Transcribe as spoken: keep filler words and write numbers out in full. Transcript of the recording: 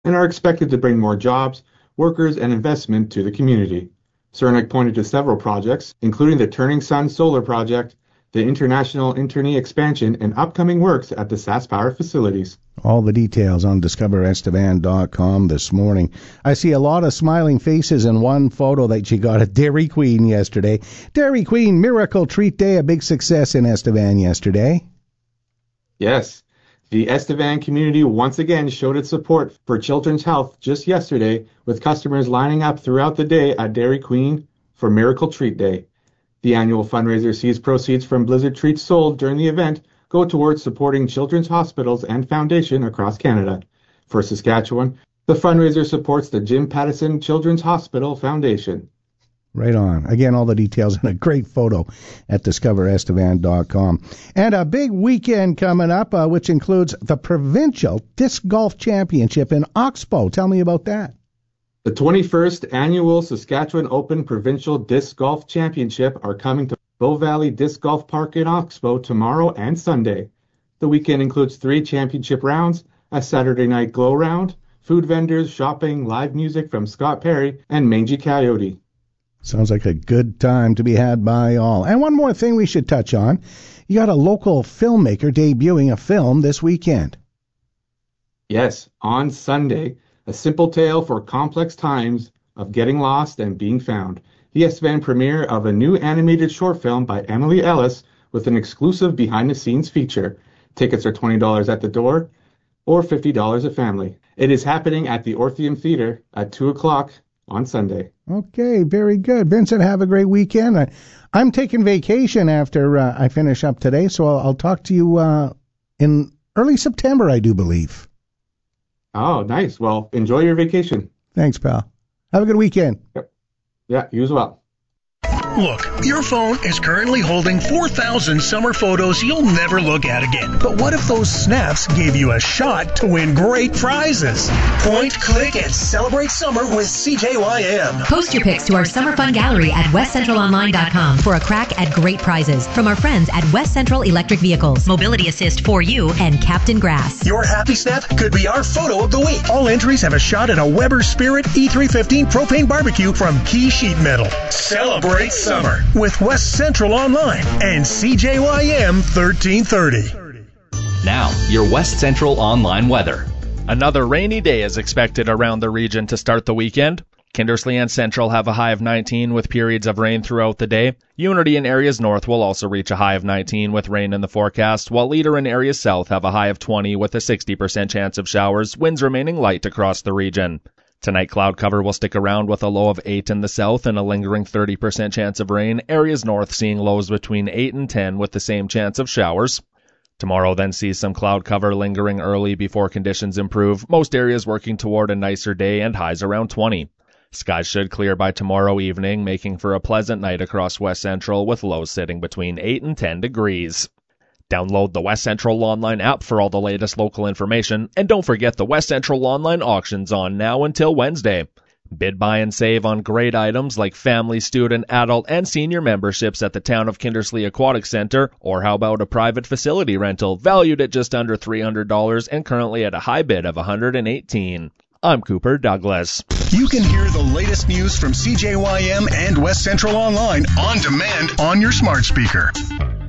and are expected to bring more jobs, workers, and investment to the community. Cernak pointed to several projects, including the Turning Sun Solar Project, the International Internee expansion, and upcoming works at the SaskPower facilities. All the details on discover estevan dot com this morning. I see a lot of smiling faces in one photo that you got at Dairy Queen yesterday. Dairy Queen Miracle Treat Day, a big success in Estevan yesterday. Yes. The Estevan community once again showed its support for children's health just yesterday, with customers lining up throughout the day at Dairy Queen for Miracle Treat Day. The annual fundraiser sees proceeds from Blizzard treats sold during the event go towards supporting children's hospitals and foundation across Canada. For Saskatchewan, the fundraiser supports the Jim Pattison Children's Hospital Foundation. Right on. Again, all the details in a great photo at discover estevan dot com. And a big weekend coming up, uh, which includes the Provincial Disc Golf Championship in Oxbow. Tell me about that. The twenty-first Annual Saskatchewan Open Provincial Disc Golf Championship are coming to Bow Valley Disc Golf Park in Oxbow tomorrow and Sunday. The weekend includes three championship rounds, a Saturday night glow round, food vendors, shopping, live music from Scott Perry, and Mangy Coyote. Sounds like a good time to be had by all. And one more thing we should touch on. You got a local filmmaker debuting a film this weekend. Yes, on Sunday, A Simple Tale for Complex Times of Getting Lost and Being Found. The Estevan premiere of a new animated short film by Emily Ellis with an exclusive behind-the-scenes feature. Tickets are twenty dollars at the door or fifty dollars a family. It is happening at the Orpheum Theatre at two o'clock on Sunday. Okay, very good. Vincent, have a great weekend. I, I'm taking vacation after uh, I finish up today, so I'll, I'll talk to you uh, in early September, I do believe. Oh, nice. Well, enjoy your vacation. Thanks, pal. Have a good weekend. Yep. Yeah, you as well. Look, your phone is currently holding four thousand summer photos you'll never look at again. But what if those snaps gave you a shot to win great prizes? Point, click, and celebrate summer with C J Y M. Post your pics to our Summer Fun Gallery at west central online dot com for a crack at great prizes from our friends at West Central Electric Vehicles, Mobility Assist for You, and Captain Grass. Your happy snap could be our photo of the week. All entries have a shot at a Weber Spirit E three fifteen propane barbecue from Key Sheet Metal. Celebrate summer with West Central Online and C J Y M thirteen thirty. Now, your West Central Online weather. Another rainy day is expected around the region to start the weekend. Kindersley and Central have a high of nineteen with periods of rain throughout the day. Unity and areas north will also reach a high of nineteen with rain in the forecast, while Leader and areas south have a high of twenty with a sixty percent chance of showers, winds remaining light across the region. Tonight, cloud cover will stick around with a low of eight in the south and a lingering thirty percent chance of rain. Areas north seeing lows between eight and ten with the same chance of showers. Tomorrow then sees some cloud cover lingering early before conditions improve. Most areas working toward a nicer day and highs around twenty. Skies should clear by tomorrow evening, making for a pleasant night across West Central with lows sitting between eight and ten degrees. Download the West Central Online app for all the latest local information, and don't forget the West Central Online auctions on now until Wednesday. Bid, buy, and save on great items like family, student, adult, and senior memberships at the Town of Kindersley Aquatic Center, or how about a private facility rental valued at just under three hundred dollars and currently at a high bid of one hundred eighteen dollars. I'm Cooper Douglas. You can hear the latest news from C J Y M and West Central Online on demand on your smart speaker.